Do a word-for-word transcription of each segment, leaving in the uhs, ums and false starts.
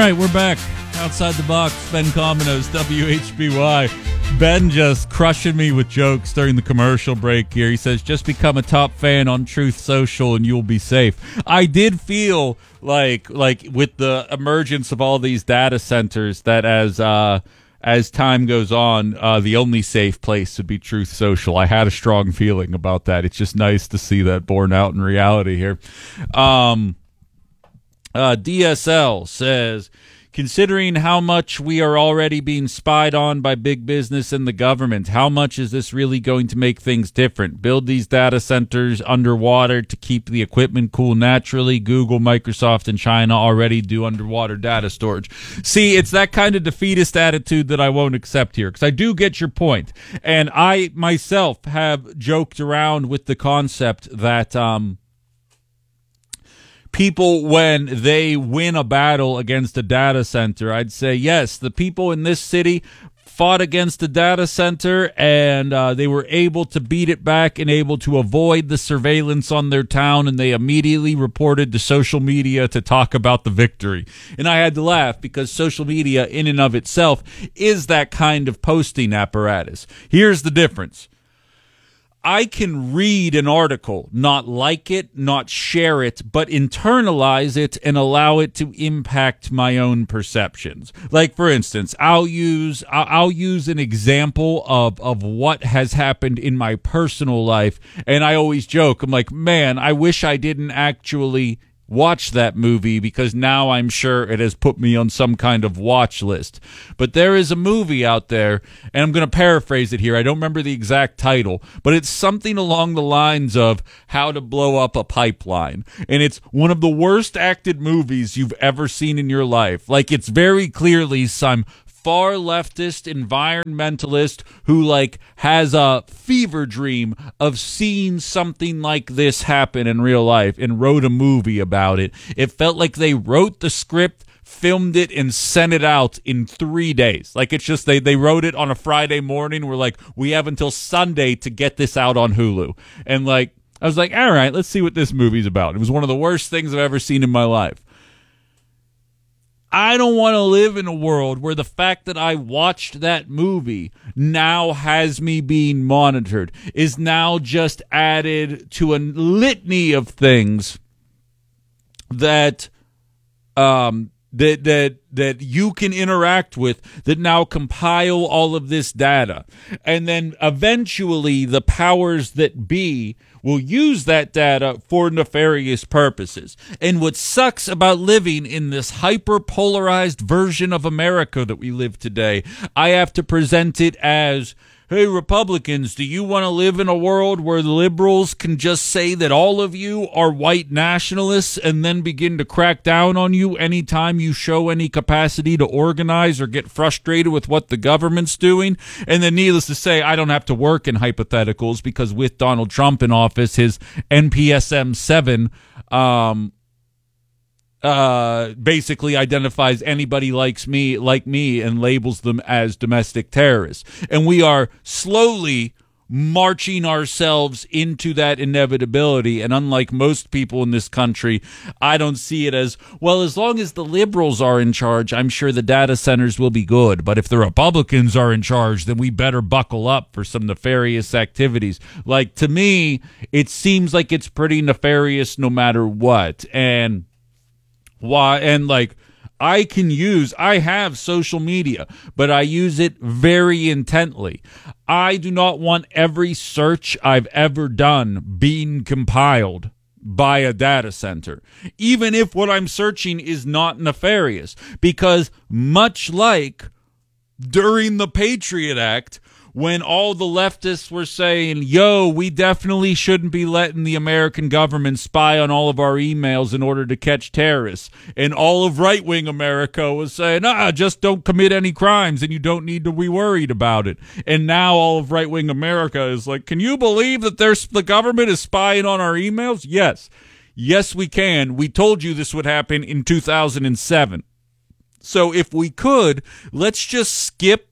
right, we're back. Outside the Box, Ben Cominos, W H B Y. Ben just crushing me with jokes during the commercial break here. He says, just become a top fan on Truth Social and you'll be safe. I did feel like, like with the emergence of all these data centers, that as uh, as time goes on, uh, the only safe place would be Truth Social. I had a strong feeling about that. It's just nice to see that borne out in reality here. Um, uh, D S L says, considering how much we are already being spied on by big business and the government, how much is this really going to make things different? Build these data centers underwater to keep the equipment cool naturally. Google, Microsoft, and China already do underwater data storage. See, it's that kind of defeatist attitude that I won't accept here, because I do get your point. And I myself have joked around with the concept that um, people, when they win a battle against a data center, I'd say, yes, the people in this city fought against a data center and uh, they were able to beat it back and able to avoid the surveillance on their town, and they immediately reported to social media to talk about the victory. And I had to laugh, because social media in and of itself is that kind of posting apparatus. Here's the difference. I can read an article, not like it, not share it, but internalize it and allow it to impact my own perceptions. Like, for instance, I'll use I'll, I'll use an example of, of what has happened in my personal life, and I always joke, I'm like, man, I wish I didn't actually watch that movie, because now I'm sure it has put me on some kind of watch list. But there is a movie out there, and I'm going to paraphrase it here. I don't remember the exact title, but it's something along the lines of How to Blow Up a Pipeline. And it's one of the worst acted movies you've ever seen in your life. Like, it's very clearly some far leftist environmentalist who like has a fever dream of seeing something like this happen in real life and wrote a movie about it. It felt like they wrote the script, filmed it, and sent it out in three days. Like, it's just they, they wrote it on a Friday morning. We're like, we have until Sunday to get this out on Hulu. And like, I was like, all right, let's see what this movie's about. It was one of the worst things I've ever seen in my life. I don't want to live in a world where the fact that I watched that movie now has me being monitored, is now just added to a litany of things that um that that that you can interact with, that now compile all of this data. And then eventually the powers that be will use that data for nefarious purposes. And what sucks about living in this hyper-polarized version of America that we live today, I have to present it as, hey, Republicans, do you want to live in a world where the liberals can just say that all of you are white nationalists and then begin to crack down on you anytime you show any capacity to organize or get frustrated with what the government's doing? And then, needless to say, I don't have to work in hypotheticals, because with Donald Trump in office, his N P S M seven um Uh, basically identifies anybody likes me, like me, and labels them as domestic terrorists. And we are slowly marching ourselves into that inevitability. And unlike most people in this country, I don't see it as, well, as long as the liberals are in charge, I'm sure the data centers will be good. But if the Republicans are in charge, then we better buckle up for some nefarious activities. Like, to me, it seems like it's pretty nefarious no matter what. And Why and like I can use, I have social media, but I use it very intently. I do not want every search I've ever done being compiled by a data center, even if what I'm searching is not nefarious, because much like during the Patriot Act, when all the leftists were saying, yo, we definitely shouldn't be letting the American government spy on all of our emails in order to catch terrorists. And all of right-wing America was saying, ah, just don't commit any crimes and you don't need to be worried about it. And now all of right-wing America is like, can you believe that there's, the government is spying on our emails? Yes. Yes, we can. We told you this would happen in two thousand seven. So if we could, let's just skip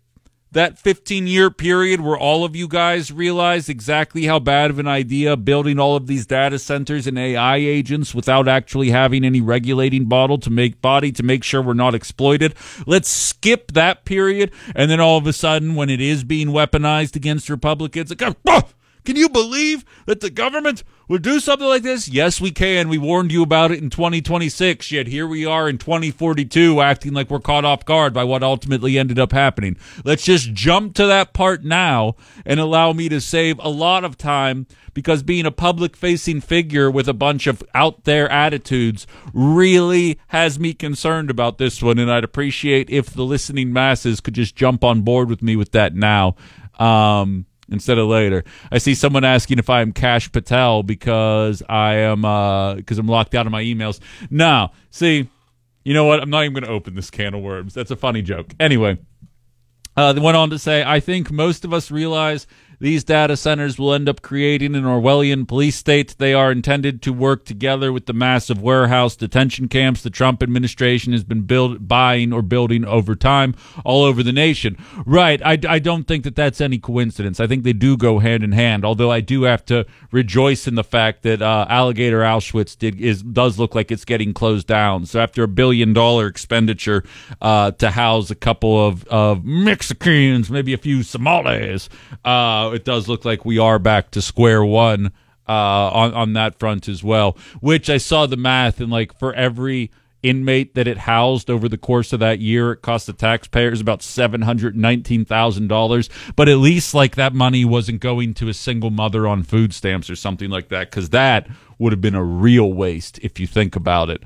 that fifteen-year period where all of you guys realized exactly how bad of an idea building all of these data centers and A I agents without actually having any regulating bottle to make body to make sure we're not exploited. Let's skip that period, and then all of a sudden, when it is being weaponized against Republicans, like, oh, can you believe that the government would do something like this? Yes, we can. We warned you about it in twenty twenty-six, yet here we are in twenty forty-two acting like we're caught off guard by what ultimately ended up happening. Let's just jump to that part now and allow me to save a lot of time, because being a public-facing figure with a bunch of out-there attitudes really has me concerned about this one, and I'd appreciate if the listening masses could just jump on board with me with that now. Um... Instead of later. I see someone asking if I am Kash Patel because I am uh because I'm locked out of my emails. No, see, you know what? I'm not even going to open this can of worms. That's a funny joke. Anyway, uh, they went on to say, I think most of us realize these data centers will end up creating an Orwellian police state. They are intended to work together with the massive warehouse detention camps the Trump administration has been build, buying or building over time all over the nation. Right. I, I don't think that that's any coincidence. I think they do go hand in hand, although I do have to rejoice in the fact that uh, Alligator Auschwitz did, is, does look like it's getting closed down. So after a billion dollar expenditure uh, to house a couple of, of Mexicans, maybe a few Somalis, uh, it does look like we are back to square one uh, on, on that front as well, which I saw the math, and like for every inmate that it housed over the course of that year, it cost the taxpayers about seven hundred nineteen thousand dollars. But at least like that money wasn't going to a single mother on food stamps or something like that, because that would have been a real waste if you think about it.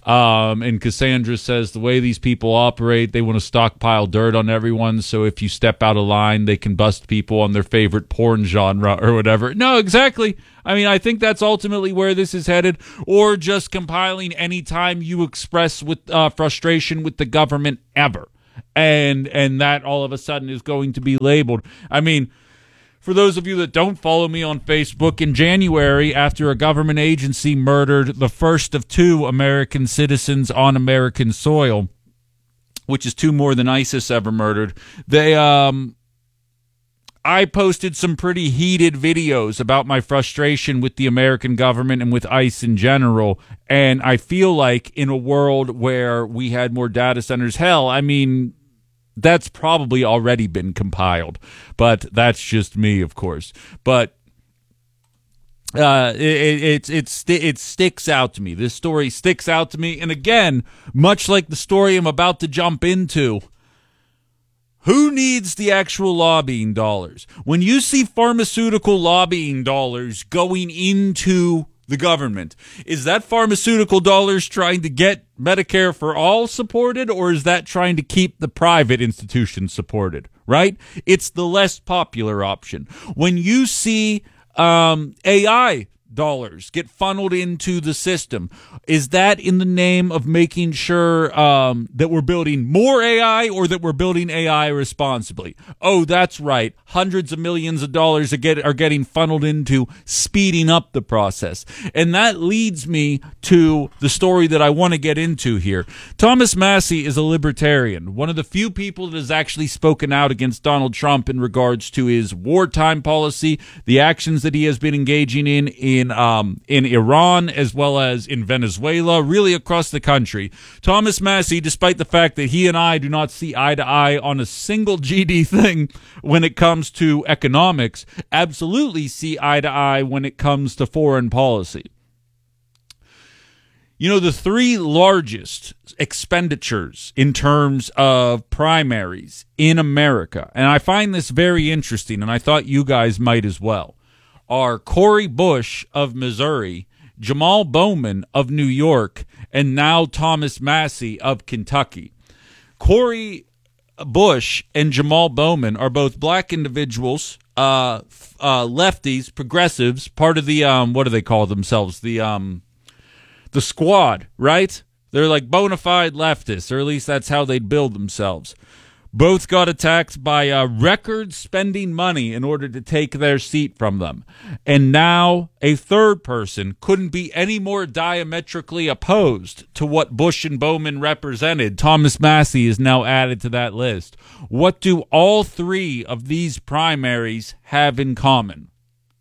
Um, and Cassandra says the way these people operate, they want to stockpile dirt on everyone, so if you step out of line, they can bust people on their favorite porn genre or whatever. No, exactly. I mean, I think that's ultimately where this is headed, or just compiling any time you express with uh, frustration with the government ever. And, and that all of a sudden is going to be labeled. I mean, for those of you that don't follow me on Facebook, in January, after a government agency murdered the first of two American citizens on American soil, which is two more than ISIS ever murdered, they, um, I posted some pretty heated videos about my frustration with the American government and with ICE in general. And I feel like in a world where we had more data centers, hell, I mean, that's probably already been compiled, but that's just me, of course. But uh, it, it, it, it, it sticks out to me. This story sticks out to me. And again, much like the story I'm about to jump into, who needs the actual lobbying dollars? When you see pharmaceutical lobbying dollars going into the government, is that pharmaceutical dollars trying to get Medicare for all supported, or is that trying to keep the private institutions supported, right? It's the less popular option. When you see um, A I dollars get funneled into the system, is that in the name of making sure um, that we're building more A I, or that we're building A I responsibly? Oh, that's right. Hundreds of millions of dollars are, get, are getting funneled into speeding up the process. And that leads me to the story that I want to get into here. Thomas Massie is a libertarian, one of the few people that has actually spoken out against Donald Trump in regards to his wartime policy, the actions that he has been engaging in in um, in Iran, as well as in Venezuela, really across the country. Thomas Massie, despite the fact that he and I do not see eye to eye on a single G D thing when it comes to economics, absolutely see eye to eye when it comes to foreign policy. You know, the three largest expenditures in terms of primaries in America, and I find this very interesting, and I thought you guys might as well, are Cori Bush of Missouri, Jamal Bowman of New York, and now Thomas Massie of Kentucky. Cori Bush and Jamal Bowman are both black individuals, uh, uh, lefties, progressives, part of the, um, what do they call themselves? The, um, the squad, right? They're like bona fide leftists, or at least that's how they'd build themselves. both got attacked by uh, record spending money in order to take their seat from them. And now a third person couldn't be any more diametrically opposed to what Bush and Bowman represented. Thomas Massie is now added to that list. What do all three of these primaries have in common?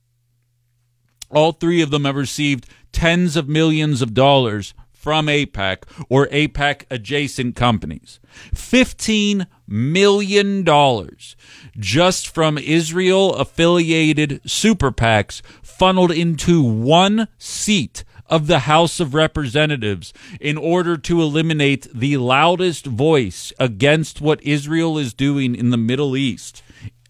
All three of them have received tens of millions of dollars from AIPAC or AIPAC-adjacent companies. fifteen million dollars just from Israel-affiliated super PACs funneled into one seat of the House of Representatives in order to eliminate the loudest voice against what Israel is doing in the Middle East.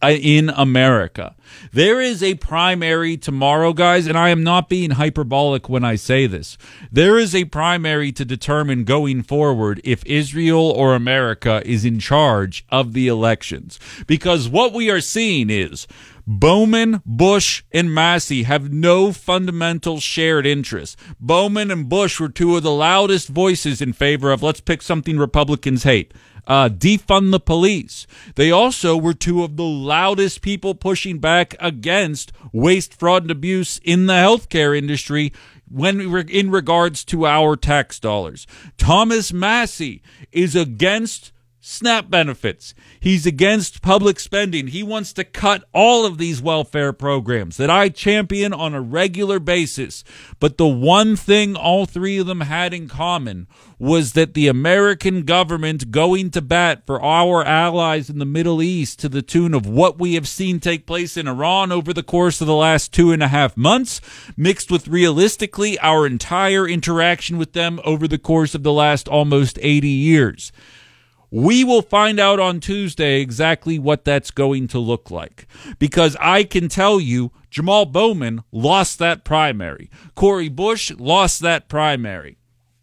In America. There is a primary tomorrow, guys, and I am not being hyperbolic when I say this. There is a primary to determine going forward if Israel or America is in charge of the elections. Because what we are seeing is Bowman, Bush, and Massie have no fundamental shared interests. Bowman and Bush were two of the loudest voices in favor of, let's pick something Republicans hate, Uh, defund the police. They also were two of the loudest people pushing back against waste, fraud, and abuse in the healthcare industry when we were in regards to our tax dollars. Thomas Massie is against SNAP benefits. He's against public spending. He wants to cut all of these welfare programs that I champion on a regular basis. But the one thing all three of them had in common was that the American government going to bat for our allies in the Middle East to the tune of what we have seen take place in Iran over the course of the last two and a half months, mixed with realistically our entire interaction with them over the course of the last almost eighty years. We will find out on Tuesday exactly what that's going to look like. Because I can tell you, Jamal Bowman lost that primary. Cori Bush lost that primary.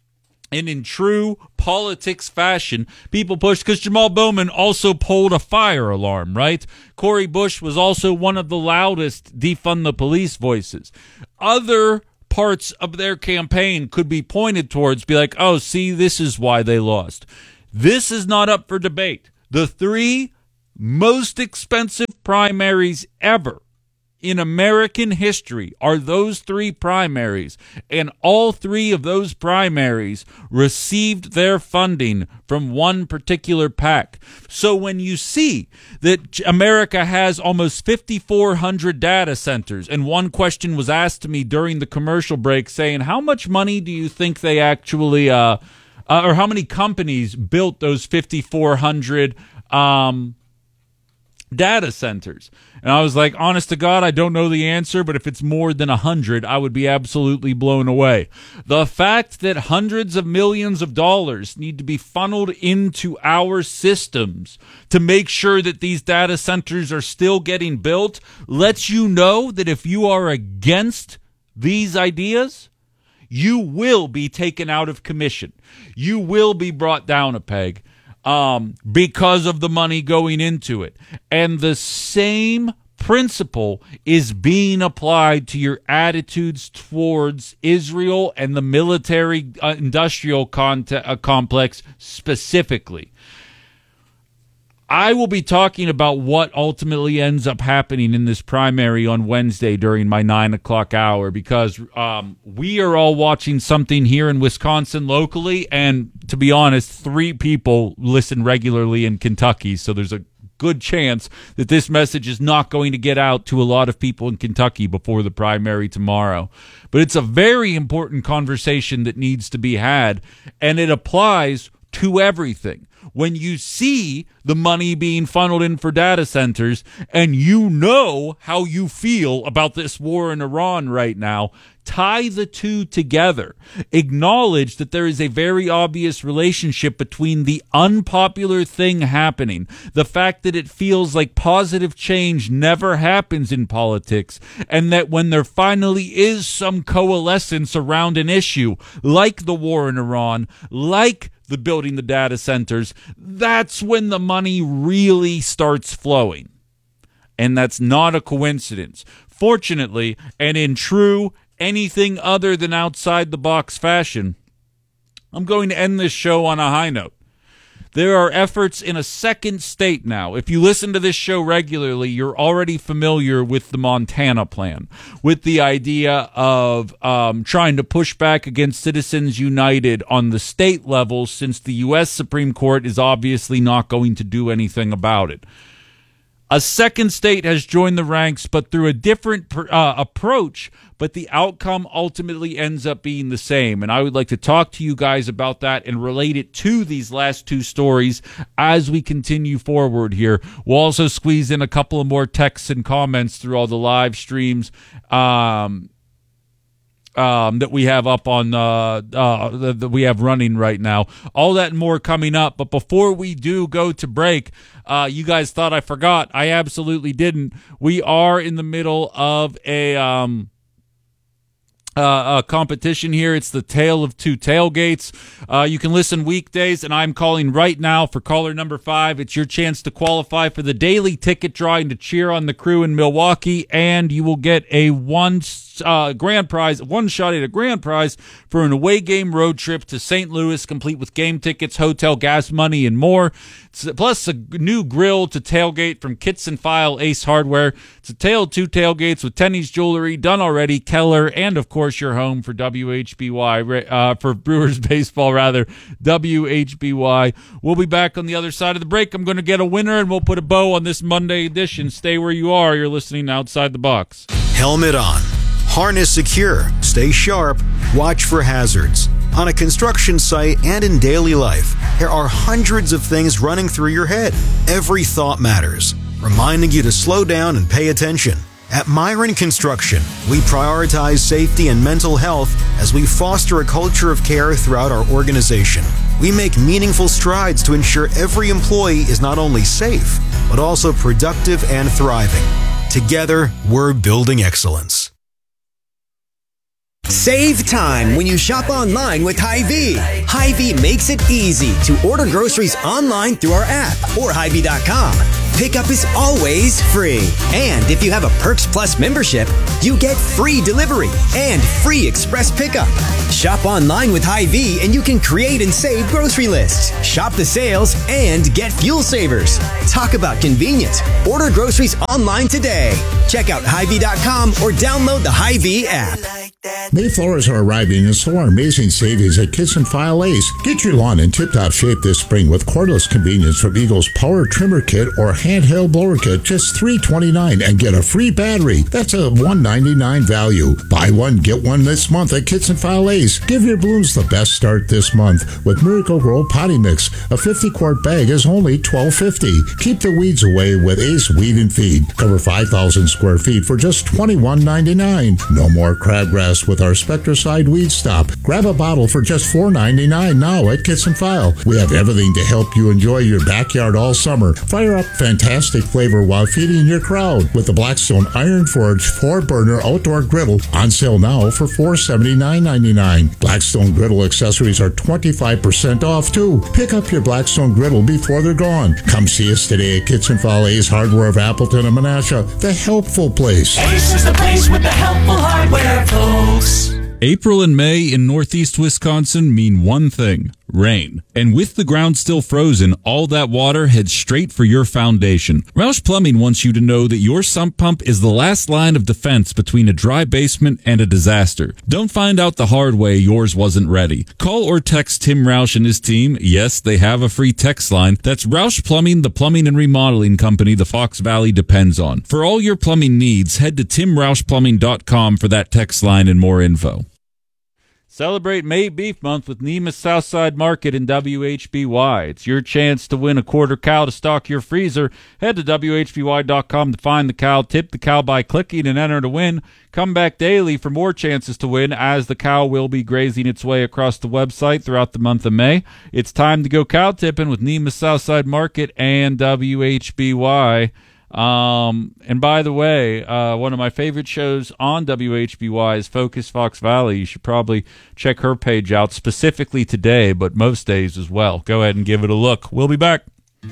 And in true politics fashion, people pushed, because Jamal Bowman also pulled a fire alarm, right? Cori Bush was also one of the loudest defund the police voices. Other parts of their campaign could be pointed towards, be like, oh, see, this is why they lost. This is not up for debate. The three most expensive primaries ever in American history are those three primaries, and all three of those primaries received their funding from one particular PAC. So when you see that America has almost fifty-four hundred data centers, and one question was asked to me during the commercial break saying, how much money do you think they actually uh Uh, or how many companies built those fifty-four hundred um, data centers? And I was like, honest to God, I don't know the answer, but if it's more than one hundred, I would be absolutely blown away. The fact that hundreds of millions of dollars need to be funneled into our systems to make sure that these data centers are still getting built lets you know that if you are against these ideas, you will be taken out of commission. You will be brought down a peg um, because of the money going into it. And the same principle is being applied to your attitudes towards Israel and the military uh, industrial con- uh, complex specifically. I will be talking about what ultimately ends up happening in this primary on Wednesday during my nine o'clock hour, because um, we are all watching something here in Wisconsin locally, and to be honest, three people listen regularly in Kentucky, so there's a good chance that this message is not going to get out to a lot of people in Kentucky before the primary tomorrow. But it's a very important conversation that needs to be had, and it applies to everything. When you see the money being funneled in for data centers and you know how you feel about this war in Iran right now, tie the two together. Acknowledge that there is a very obvious relationship between the unpopular thing happening, the fact that it feels like positive change never happens in politics, and that when there finally is some coalescence around an issue like the war in Iran, like the building the data centers, that's when the money really starts flowing. And that's not a coincidence. Fortunately, and in true anything other than outside the box fashion, I'm going to end this show on a high note. There are efforts in a second state now. If you listen to this show regularly, you're already familiar with the Montana plan, with the idea of um, trying to push back against Citizens United on the state level, since the U S Supreme Court is obviously not going to do anything about it. A second state has joined the ranks, but through a different uh, approach, but the outcome ultimately ends up being the same. And I would like to talk to you guys about that and relate it to these last two stories as we continue forward here. We'll also squeeze in a couple of more texts and comments through all the live streams um, um, that we have up on, uh, uh, that we have running right now. All that and more coming up. But before we do go to break, Uh, you guys thought I forgot. I absolutely didn't. We are in the middle of a um, uh, a competition here. It's the Tale of Two Tailgates. Uh, you can listen weekdays, and I'm calling right now for caller number five. It's your chance to qualify for the daily ticket drawing to cheer on the Crew in Milwaukee, and you will get a one uh, grand prize, one shot at a grand prize for an away game road trip to Saint Louis, complete with game tickets, hotel, gas money, and more. Plus a new grill to tailgate from Kits and File Ace Hardware. It's a tale of two tailgates with Tenny's Jewelry, done already, Keller, and of course your home for W H B Y, uh, for Brewers baseball rather, W H B Y. We'll be back on the other side of the break. I'm going to get a winner and we'll put a bow on this Monday edition. Stay where you are. You're listening to Outside the Box. Helmet on. Harness secure. Stay sharp. Watch for hazards. On a construction site and in daily life, there are hundreds of things running through your head. Every thought matters, reminding you to slow down and pay attention. At Myron Construction, we prioritize safety and mental health as we foster a culture of care throughout our organization. We make meaningful strides to ensure every employee is not only safe, but also productive and thriving. Together, we're building excellence. Save time when you shop online with Hy-Vee. Hy-Vee makes it easy to order groceries online through our app or Hy Vee dot com. Pickup is always free. And if you have a Perks Plus membership, you get free delivery and free express pickup. Shop online with Hy-Vee and you can create and save grocery lists, shop the sales, and get fuel savers. Talk about convenience. Order groceries online today. Check out Hy Vee dot com or download the Hy-Vee app. Mayflowers are arriving, and so are amazing savings at Kits and File Ace. Get your lawn in tip-top shape this spring with cordless convenience from Eagle's Power Trimmer Kit or Handheld Blower Kit, just three twenty-nine, and get a free battery. That's a one ninety-nine value. Buy one, get one this month at Kits and File Ace. Give your blooms the best start this month with Miracle Grow Potting Mix. A fifty quart bag is only twelve fifty. Keep the weeds away with Ace Weed and Feed. Cover five thousand square feet for just twenty-one ninety-nine. No more crabgrass with our Spectracide Weed Stop. Grab a bottle for just four ninety-nine now at Kits and File. We have everything to help you enjoy your backyard all summer. Fire up fantastic flavor while feeding your crowd with the Blackstone Iron Forge four burner outdoor griddle on sale now for four seventy-nine ninety-nine. Blackstone griddle accessories are twenty-five percent off too. Pick up your Blackstone griddle before they're gone. Come see us today at Kits and File Ace Hardware of Appleton and Menasha, the helpful place. Ace is the place with the helpful hardware, folks. April and May in northeast Wisconsin mean one thing: rain. And with the ground still frozen, all that water heads straight for your foundation. Roush Plumbing wants you to know that your sump pump is the last line of defense between a dry basement and a disaster. Don't find out the hard way yours wasn't ready. Call or text Tim Roush and his team. Yes, they have a free text line. That's Roush Plumbing, the plumbing and remodeling company the Fox Valley depends on. For all your plumbing needs, head to tim roush plumbing dot com for that text line and more info. Celebrate May Beef Month with Nemus Southside Market in W H B Y. It's your chance to win a quarter cow to stock your freezer. Head to W H B Y dot com to find the cow, tip the cow by clicking, and enter to win. Come back daily for more chances to win, as the cow will be grazing its way across the website throughout the month of May. It's time to go cow tipping with Nemus Southside Market and W H B Y. Um, and by the way, uh, one of my favorite shows on W H B Y is Focus Fox Valley. You should probably check her page out, specifically today, but most days as well. Go ahead and give it a look. We'll be back.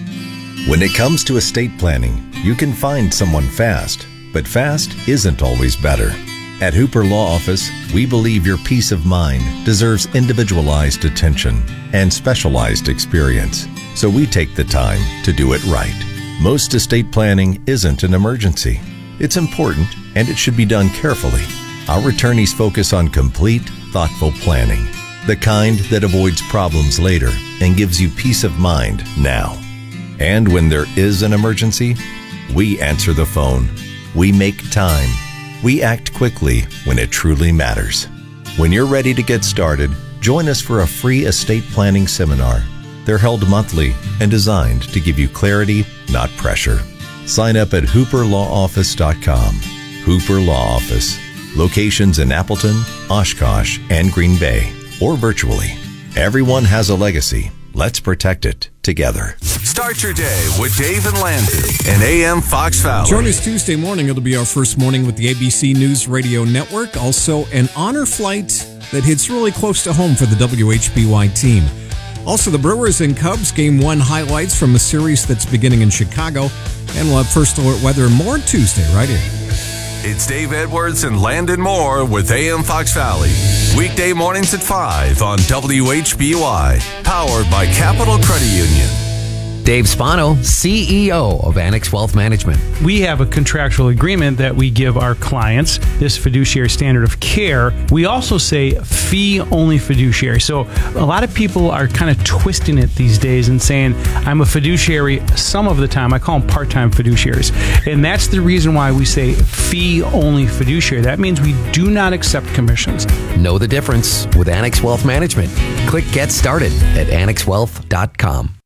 When it comes to estate planning, you can find someone fast, but fast isn't always better. At Hooper Law Office, we believe your peace of mind deserves individualized attention and specialized experience. so we take the time to do it right. Most estate planning isn't an emergency. It's important, and it should be done carefully. Our attorneys focus on complete, thoughtful planning, the kind that avoids problems later and gives you peace of mind now. And when there is an emergency, we answer the phone. We make time. We act quickly when it truly matters. When you're ready to get started, join us for a free estate planning seminar. They're held monthly and designed to give you clarity, not pressure. Sign up at hooper law office dot com. Hooper Law Office. Locations in Appleton, Oshkosh, and Green Bay, or virtually. Everyone has a legacy. Let's protect it together. Start your day with Dave and Landon and A M Fox Valley. Join us Tuesday morning. It'll be our first morning with the A B C News Radio Network. Also, an honor flight that hits really close to home for the W H B Y team. Also, the Brewers and Cubs Game one highlights from a series that's beginning in Chicago. And we'll have First Alert weather and more Tuesday right here. It's Dave Edwards and Landon Moore with A M Fox Valley. Weekday mornings at five on W H B Y. Powered by Capital Credit Union. Dave Spano, C E O of Annex Wealth Management. We have a contractual agreement that we give our clients, this fiduciary standard of care. We also say fee-only fiduciary. So a lot of people are kind of twisting it these days and saying, I'm a fiduciary some of the time. I call them part-time fiduciaries. And that's the reason why we say fee-only fiduciary. That means we do not accept commissions. Know the difference with Annex Wealth Management. Click Get Started at annex wealth dot com.